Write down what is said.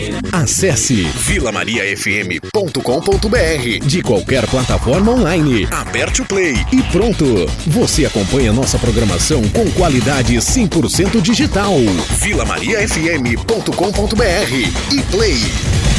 Acesse vilamariafm.com.br de qualquer plataforma online. Aperte o play e pronto. Você acompanha nossa programação com qualidade 100% digital. vilamariafm.com.br e play.